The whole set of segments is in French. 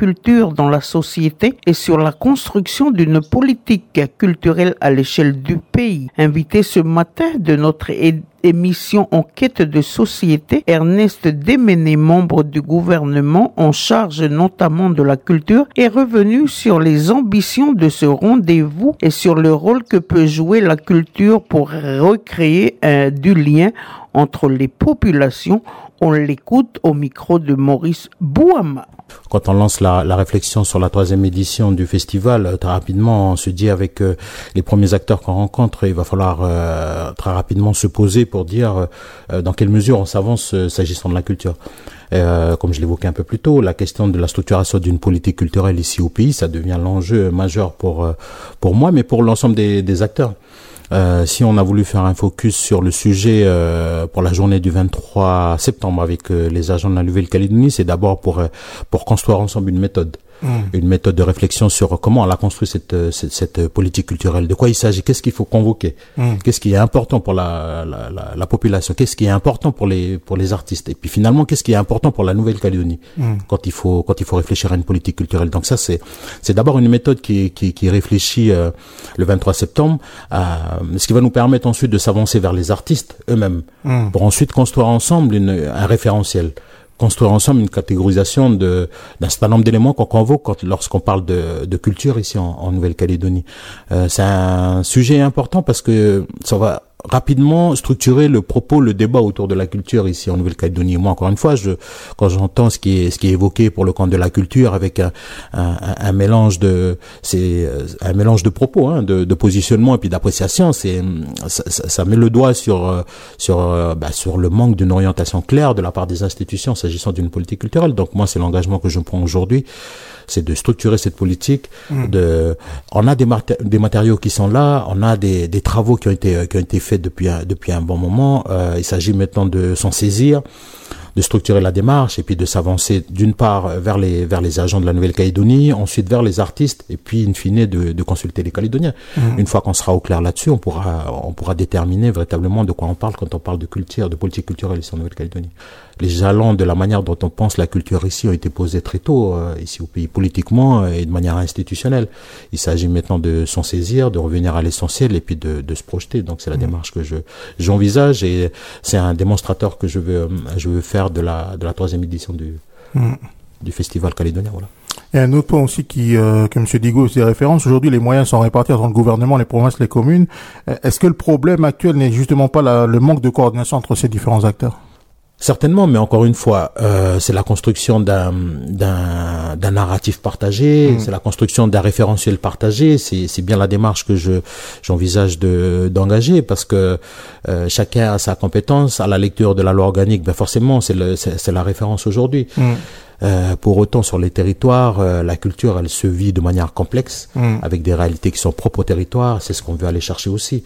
culture dans la société et sur la construction d'une politique culturelle à l'échelle du pays. Invité ce matin de notre émission Enquête de société, Ernest Déméné, membre du gouvernement en charge notamment de la culture, est revenu sur les ambitions de ce rendez-vous et sur le rôle que peut jouer la culture pour recréer du lien entre les populations. On l'écoute au micro de Maurice Bouama. Quand on lance la réflexion sur la 3e édition du festival, très rapidement, on se dit avec les premiers acteurs qu'on rencontre, il va falloir très rapidement se poser pour dire dans quelle mesure on s'avance s'agissant de la culture. Comme je l'évoquais un peu plus tôt, la question de la structuration d'une politique culturelle ici au pays, ça devient l'enjeu majeur pour moi, mais pour l'ensemble des acteurs. Si on a voulu faire un focus sur le sujet pour la journée du 23 septembre avec les agents de la Nouvelle-Calédonie, c'est d'abord pour construire ensemble une méthode. Une méthode de réflexion sur comment on a construit cette politique culturelle. De quoi il s'agit? Qu'est-ce qu'il faut convoquer? Qu'est-ce qui est important pour la population? Qu'est-ce qui est important pour les artistes? Et puis finalement, qu'est-ce qui est important pour la Nouvelle-Calédonie quand il faut réfléchir à une politique culturelle? Donc ça, c'est d'abord une méthode qui réfléchit le 23 septembre, ce qui va nous permettre ensuite de s'avancer vers les artistes eux-mêmes pour ensuite construire ensemble un référentiel. Construire ensemble une catégorisation d'un certain nombre d'éléments qu'on convoque lorsqu'on parle de culture ici en Nouvelle-Calédonie. C'est un sujet important parce que ça va rapidement structurer le propos, le débat autour de la culture ici en Nouvelle-Calédonie. Moi, encore une fois, quand j'entends ce qui est évoqué pour le camp de la culture avec un mélange de propos, de positionnement et puis d'appréciation, ça met le doigt sur le manque d'une orientation claire de la part des institutions s'agissant d'une politique culturelle. Donc moi, c'est l'engagement que je prends aujourd'hui, c'est de structurer cette politique. On a des matériaux qui sont là, on a des travaux qui ont été faits depuis un bon moment. Il s'agit maintenant de s'en saisir, de structurer la démarche et puis de s'avancer d'une part vers les agents de la Nouvelle-Calédonie, ensuite vers les artistes et puis in fine de consulter les Calédoniens. Une fois qu'on sera au clair là-dessus, on pourra déterminer véritablement de quoi on parle quand on parle de culture, de politique culturelle ici en Nouvelle-Calédonie. Les jalons de la manière dont on pense la culture ici ont été posés très tôt ici au pays, politiquement et de manière institutionnelle. Il s'agit maintenant de s'en saisir, de revenir à l'essentiel et puis de se projeter. Donc c'est la démarche que j'envisage et c'est un démonstrateur que je veux faire de la 3e édition du festival calédonien. Voilà. Il y a un autre point aussi que M. Digo faisait référence. Aujourd'hui, les moyens sont répartis entre le gouvernement, les provinces, les communes. Est-ce que le problème actuel n'est justement pas le manque de coordination entre ces différents acteurs? Certainement, mais encore une fois, c'est la construction d'un narratif partagé, c'est la construction d'un référentiel partagé. C'est bien la démarche que j'envisage d'engager parce que chacun a sa compétence. À la lecture de la loi organique, forcément, c'est la référence aujourd'hui. Pour autant, sur les territoires, la culture, elle se vit de manière complexe, avec des réalités qui sont propres au territoire. C'est ce qu'on veut aller chercher aussi.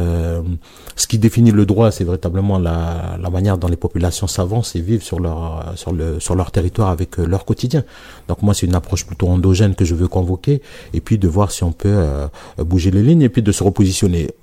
Ce qui définit le droit, c'est véritablement la manière dont les populations s'avancent et vivent sur leur territoire avec leur quotidien. Donc moi, c'est une approche plutôt endogène que je veux convoquer, et puis de voir si on peut bouger les lignes, et puis de se repositionner.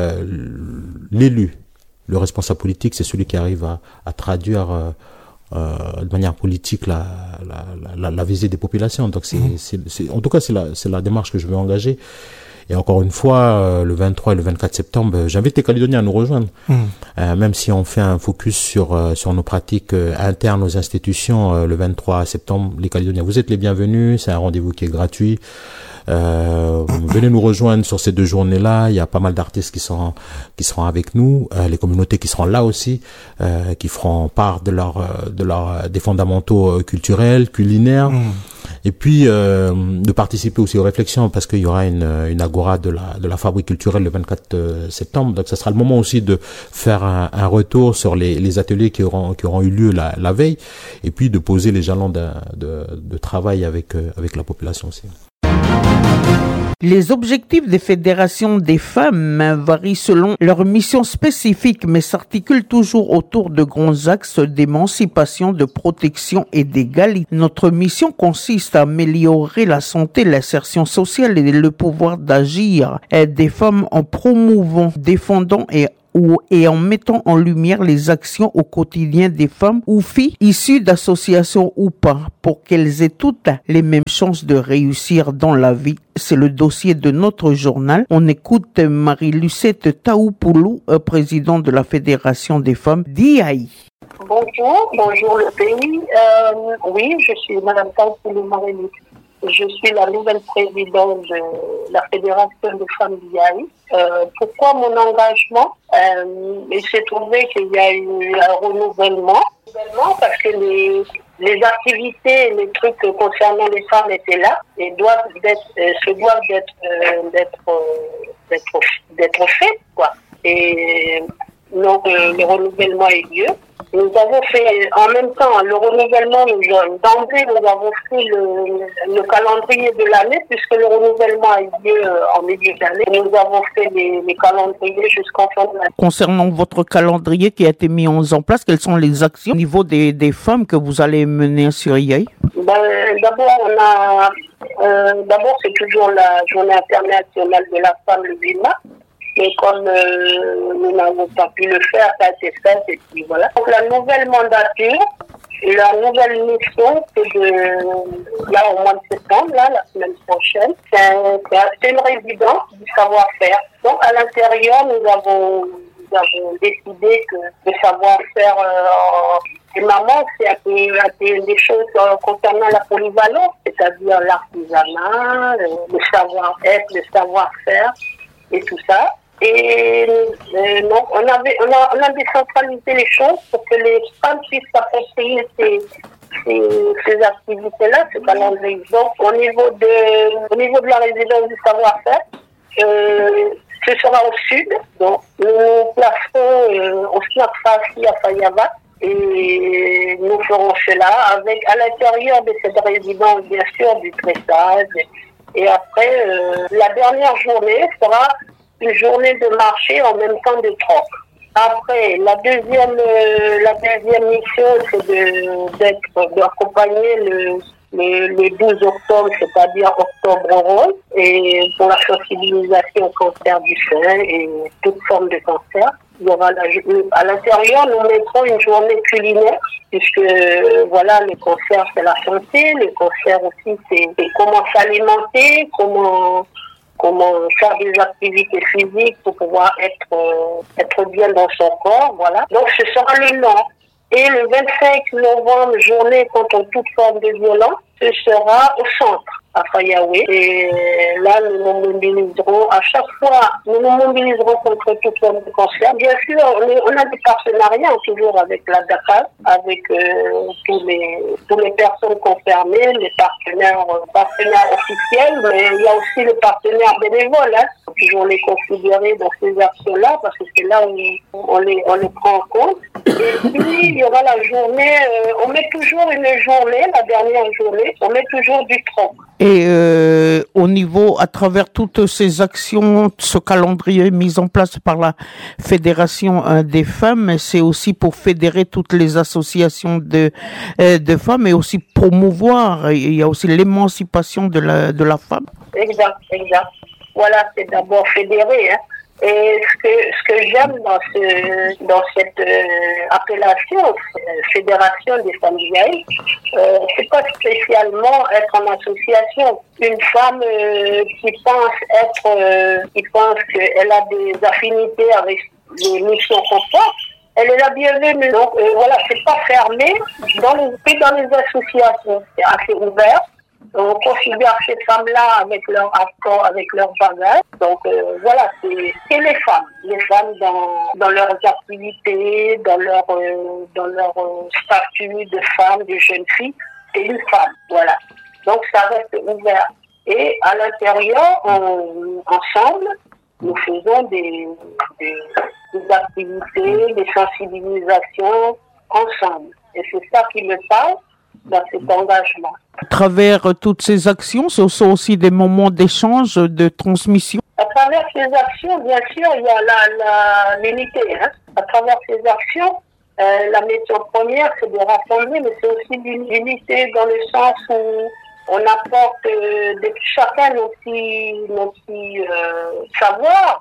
L'élu, le responsable politique, c'est celui qui arrive à traduire de manière politique la visée des populations. Donc en tout cas c'est la démarche que je veux engager. Et encore une fois, le 23 et le 24 septembre, j'invite les Calédoniens à nous rejoindre. Même si on fait un focus sur nos pratiques internes aux institutions, le 23 septembre, les Calédoniens, vous êtes les bienvenus. C'est un rendez-vous qui est gratuit. Venez nous rejoindre sur ces 2 journées-là. Il y a pas mal d'artistes qui seront avec nous, les communautés qui seront là aussi, qui feront part des fondamentaux culturels, culinaires. Et puis de participer aussi aux réflexions parce qu'il y aura une agora de la fabrique culturelle le 24 septembre. Donc ça sera le moment aussi de faire un retour sur les ateliers qui auront eu lieu la veille, et puis de poser les jalons de travail avec la population aussi. Les objectifs des fédérations des femmes varient selon leurs missions spécifiques, mais s'articulent toujours autour de grands axes d'émancipation, de protection et d'égalité. Notre mission consiste à améliorer la santé, l'insertion sociale et le pouvoir d'agir des femmes en promouvant, défendant et et en mettant en lumière les actions au quotidien des femmes ou filles issues d'associations ou pas pour qu'elles aient toutes les mêmes chances de réussir dans la vie. C'est le dossier de notre journal. On écoute Marie-Lucette Taoupoulou, présidente de la Fédération des femmes d'IAI. Bonjour le pays. Oui, je suis Madame Taoupoulou Marie-Lucette. Je suis la nouvelle présidente de la Fédération des femmes d'IAI. Pourquoi mon engagement? Il s'est trouvé qu'il y a eu un renouvellement parce que les activités, les trucs concernant les femmes étaient là et se doivent d'être faits, quoi. Et donc le renouvellement a eu lieu. Nous avons fait en même temps le renouvellement, d'emblée nous avons fait le calendrier de l'année puisque le renouvellement a eu lieu en milieu d'année. Nous avons fait les calendriers jusqu'en fin de l'année. Concernant votre calendrier qui a été mis en place, quelles sont les actions au niveau des femmes que vous allez mener sur IAI? D'abord, c'est toujours la journée internationale de la femme le 8 mars. Mais comme nous n'avons pas pu le faire, ça a été fait, et puis voilà. Donc la nouvelle mandature, la nouvelle mission, c'est là au mois de septembre, là, la semaine prochaine, c'est une résidence du savoir-faire. Donc à l'intérieur, nous avons décidé que le savoir-faire des mamans, c'est des choses concernant la polyvalence, c'est-à-dire l'artisanat, le savoir-être, le savoir-faire et tout ça. Et donc on a décentralisé les choses pour que les femmes puissent s'approprier ces activités-là, ce calendrier. Donc au niveau de la résidence du savoir-faire, ce sera au sud. Donc nous nous placerons au SNAC Fassi à Fayava. Et nous ferons cela avec à l'intérieur de cette résidence, bien sûr, du tressage. Et après, la dernière journée sera une journée de marché en même temps de troc. Après, la deuxième mission, c'est d'accompagner le 12 octobre, c'est-à-dire octobre rose, et pour la sensibilisation au cancer du sein et toute forme de cancer. Il y aura à l'intérieur, nous mettrons une journée culinaire, puisque voilà, le cancer c'est la santé, le cancer aussi c'est comment s'alimenter, comment faire des activités physiques pour pouvoir être bien dans son corps, voilà. Donc ce sera le Nord. Et le 25 novembre, journée contre toute forme de violence, ce sera au centre, à Fayaoué. Et là, nous nous mobiliserons à chaque fois, contre toute forme de cancer. Bien sûr, on a des partenariats toujours avec la DACA, avec tous les personnes concernées, les partenaires officiels, mais il y a aussi les partenaires bénévoles. Hein. Il faut toujours les considérer dans ces actions-là, parce que c'est là où on les prend en compte. Et puis, il y aura la journée, on met toujours une journée, la dernière journée, on met toujours du tronc. Et au niveau, à travers toutes ces actions, ce calendrier mis en place par la Fédération des femmes, c'est aussi pour fédérer toutes les associations de femmes et aussi promouvoir, il y a aussi l'émancipation de la femme. Exact. Voilà, c'est d'abord fédérer, hein. Et ce que j'aime dans cette appellation Fédération des femmes d'IAI, c'est pas spécialement être en association. Une femme qui pense qu'elle a des affinités avec les missions qu'on porte, elle est la bienvenue. Donc voilà, c'est pas fermé dans les associations, c'est assez ouvert. On considère ces femmes-là avec leur accord, avec leur bagage. Donc voilà, c'est les femmes dans leurs activités, dans leur statut de femme, de jeune fille, c'est une femme, voilà. Donc ça reste ouvert. Et à l'intérieur, ensemble, nous faisons des activités, des sensibilisations ensemble. Et c'est ça qui me parle dans cet engagement. À travers toutes ces actions, ce sont aussi des moments d'échange, de transmission. À travers ces actions, bien sûr, il y a l'unité. Hein. À travers ces actions, la mission première, c'est de rassembler, mais c'est aussi l'unité dans le sens où on apporte chacun nos petits savoirs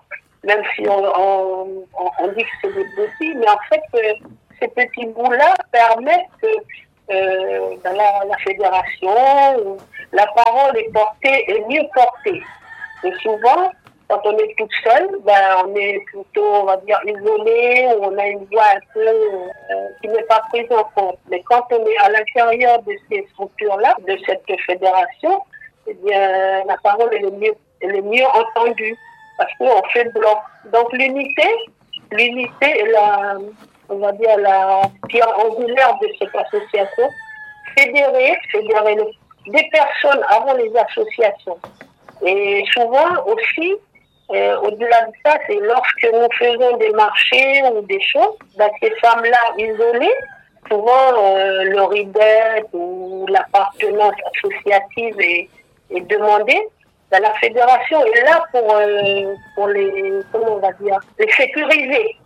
même si on dit que c'est des petits, mais en fait, ces petits bouts-là permettent que dans la fédération, la parole est mieux portée. Et souvent, quand on est toute seule, on est plutôt, on va dire, isolé, ou on a une voix un peu qui n'est pas prise en compte. Mais quand on est à l'intérieur de ces structures-là, de cette fédération, eh bien, la parole est mieux entendue, parce qu'on fait bloc. Donc l'unité est on va dire, la pierre angulaire de cette association. Fédérer des personnes avant les associations. Et souvent aussi, au-delà de ça, c'est lorsque nous faisons des marchés ou des choses, ces femmes-là isolées, souvent le RIDET ou l'appartenance associative est demandée. La fédération est là pour les sécuriser.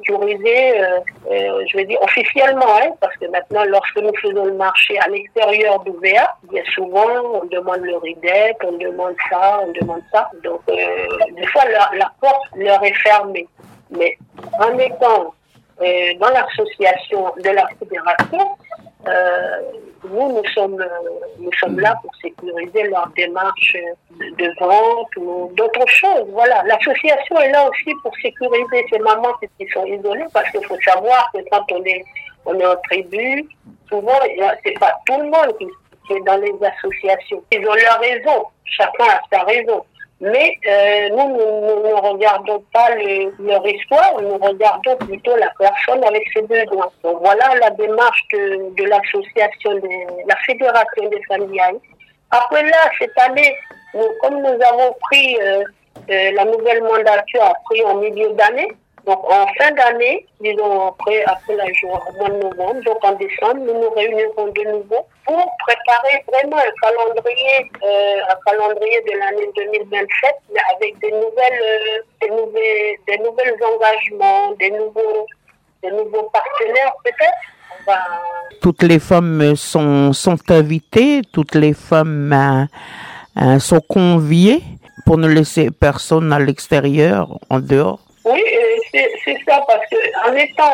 Je vais dire officiellement, parce que maintenant, lorsque nous faisons le marché à l'extérieur d'UVA, bien souvent, on demande le RIDEC, on demande ça. Donc, des fois, la porte leur est fermée. Mais en étant dans l'association de la fédération, nous sommes là pour sécuriser leur démarche de vente ou d'autres choses. Voilà. L'association est là aussi pour sécuriser ces mamans qui sont isolées, parce qu'il faut savoir que quand on est en tribu, souvent, c'est pas tout le monde qui est dans les associations. Ils ont leur raison. Chacun a sa raison. Mais nous ne regardons pas leur histoire, nous regardons plutôt la personne avec ses besoins. Donc voilà la démarche de l'association, de la fédération des familles. Après là, cette année, comme nous avons pris, la nouvelle mandature a pris en milieu d'année, donc en fin d'année, disons après au mois de novembre, donc en décembre, nous nous réunirons de nouveau pour préparer vraiment un calendrier de l'année 2027, mais avec des nouvelles engagements, des nouveaux partenaires peut-être. Toutes les femmes sont invitées, toutes les femmes sont conviées pour ne laisser personne à l'extérieur, en dehors. Oui, c'est ça, parce que en étant,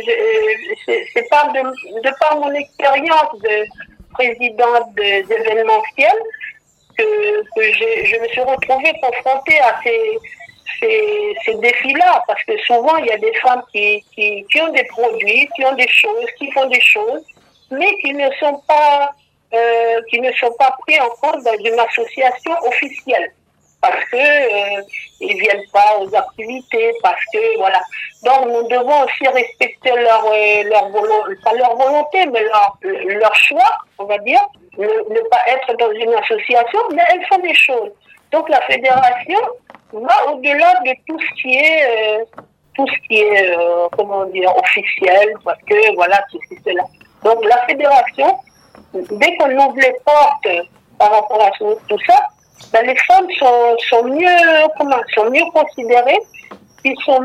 c'est pas de par mon expérience de présidente d'événementiel que je me suis retrouvée confrontée à ces défis-là, parce que souvent il y a des femmes qui ont des produits, qui ont des choses, qui font des choses, mais qui ne sont pas pris en compte dans une association officielle. Parce que ils viennent pas aux activités, parce que voilà. Donc nous devons aussi respecter leur volonté, mais leur choix, on va dire, ne pas être dans une association, mais elles font des choses. Donc la fédération va au-delà de tout ce qui est officiel, parce que voilà, c'est cela. Donc la fédération, dès qu'on ouvre les portes par rapport à tout ça, les femmes sont mieux considérées, ils sont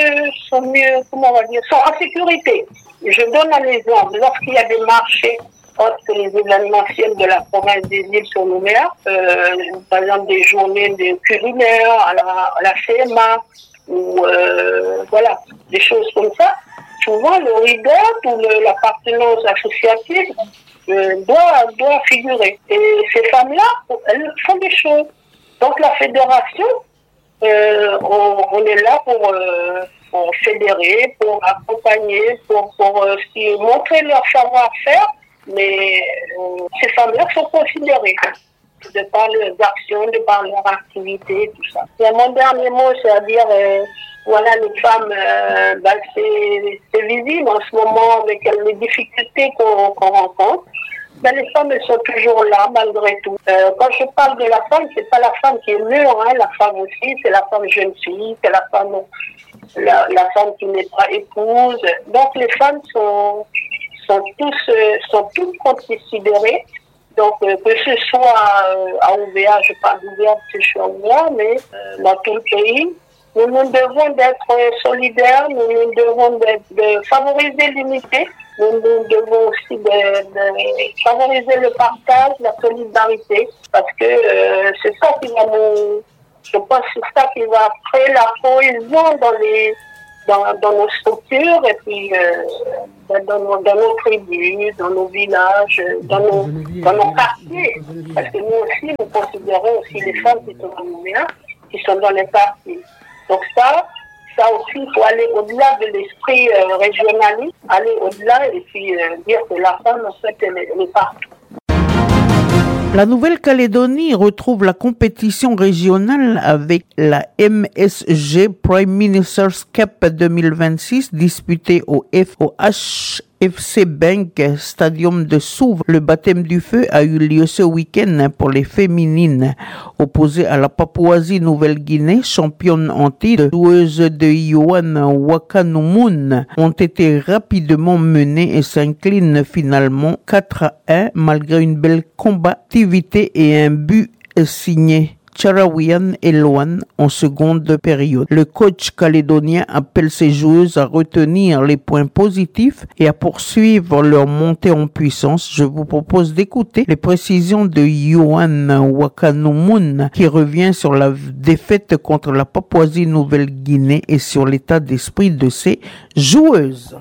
en sécurité. Je donne un exemple. Lorsqu'il y a des marchés autres que les événementiels de la province des îles sur Nouméa, par exemple des journées de culinaires à la CMA, ou des choses comme ça, souvent le RIDET ou l'appartenance associative doit figurer. Et ces femmes-là, elles font des choses. Donc la fédération, on est là pour fédérer, pour accompagner, pour montrer leur savoir-faire, mais ces femmes-là sont considérées de par leurs actions, de par leur activité, tout ça. Et mon dernier mot, c'est-à-dire, les femmes, c'est visible en ce moment avec les difficultés qu'on rencontre. Les femmes, elles sont toujours là, malgré tout. Quand je parle de la femme, c'est pas la femme qui est mûre, la femme aussi, c'est la femme jeune fille, c'est la femme qui n'est pas épouse. Donc les femmes sont toutes considérées. Donc que ce soit à UVA, je parle d'UVA parce que je suis en UVA, mais dans tout le pays, nous devons d'être solidaires, nous devons de favoriser l'unité. Nous devons aussi de favoriser le partage, la solidarité, parce que c'est ça qui va Je pense que c'est ça qui va créer la cohésion dans nos structures et puis dans nos tribus, dans nos villages, dans nos quartiers. Parce que nous aussi, nous considérons aussi les femmes qui sont qui sont dans les quartiers. Donc ça aussi, il faut aller au-delà de l'esprit régionaliste, aller au-delà et puis dire que la femme, en fait, elle est partout. La Nouvelle-Calédonie retrouve la compétition régionale avec la MSG Prime Minister's Cup 2026 disputée au HFC Bank Stadium de Souves. Le baptême du feu a eu lieu ce week-end pour les féminines. Opposées à la Papouasie-Nouvelle-Guinée, championne en titre, joueuses de Ioan Wakanumun ont été rapidement menées et s'inclinent finalement 4-1 malgré une belle combativité et un but signé Charawian et Loan en seconde période. Le coach calédonien appelle ses joueuses à retenir les points positifs et à poursuivre leur montée en puissance. Je vous propose d'écouter les précisions de Ioan Wakanumun qui revient sur la défaite contre la Papouasie-Nouvelle-Guinée et sur l'état d'esprit de ses joueuses.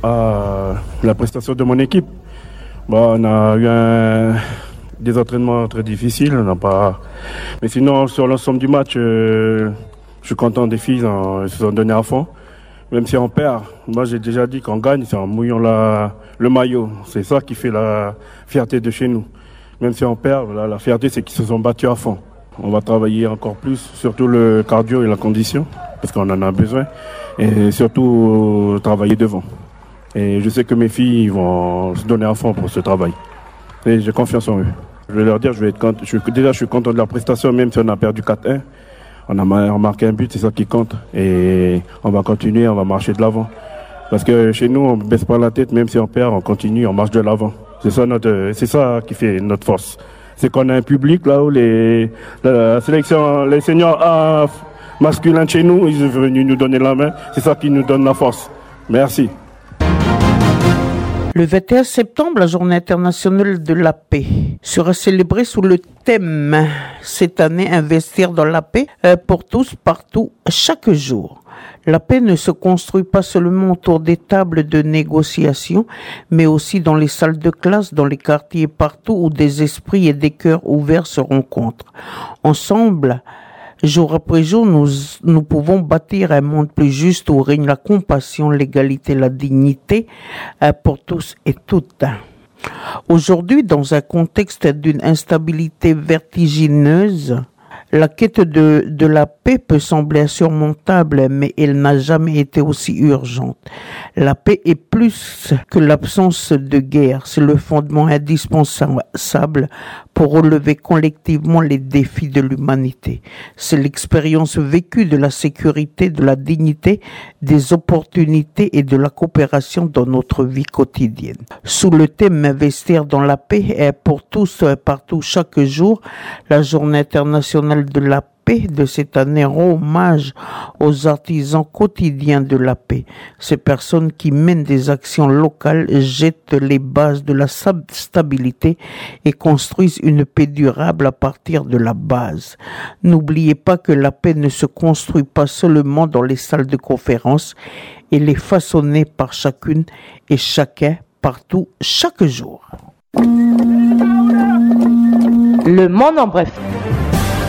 La prestation de mon équipe, on a eu des entraînements très difficiles, mais sinon sur l'ensemble du match, je suis content des filles, elles se sont données à fond. Même si on perd, moi j'ai déjà dit qu'on gagne, c'est en mouillant le maillot. C'est ça qui fait la fierté de chez nous. Même si on perd, la fierté c'est qu'ils se sont battus à fond. On va travailler encore plus, surtout le cardio et la condition, parce qu'on en a besoin, et surtout travailler devant. Et je sais que mes filles vont se donner à fond pour ce travail. Et j'ai confiance en eux. Je vais leur dire, je suis content de leur prestation, même si on a perdu 4-1. On a marqué un but, c'est ça qui compte. Et on va continuer, on va marcher de l'avant. Parce que chez nous, on ne baisse pas la tête, même si on perd, on continue, on marche de l'avant. C'est ça qui fait notre force. C'est qu'on a un public là où la sélection, les seniors masculins de chez nous, ils sont venus nous donner la main. C'est ça qui nous donne la force. Merci. Le 21 septembre, la Journée internationale de la paix sera célébrée sous le thème cette année investir dans la paix pour tous, partout, chaque jour. La paix ne se construit pas seulement autour des tables de négociation, mais aussi dans les salles de classe, dans les quartiers, partout où des esprits et des cœurs ouverts se rencontrent. Ensemble, jour après jour, nous pouvons bâtir un monde plus juste où règne la compassion, l'égalité, la dignité pour tous et toutes. Aujourd'hui, dans un contexte d'une instabilité vertigineuse, la quête de la paix peut sembler insurmontable, mais elle n'a jamais été aussi urgente. La paix est plus que l'absence de guerre, c'est le fondement indispensable pour relever collectivement les défis de l'humanité. C'est l'expérience vécue de la sécurité, de la dignité, des opportunités et de la coopération dans notre vie quotidienne. Sous le thème investir dans la paix est pour tous, partout, chaque jour, la Journée internationale de la paix de cette année rend hommage aux artisans quotidiens de la paix. Ces personnes qui mènent des actions locales, jettent les bases de la stabilité et construisent une paix durable à partir de la base. N'oubliez pas que la paix ne se construit pas seulement dans les salles de conférence, elle est façonnée par chacune et chacun, partout, chaque jour. Le monde en bref.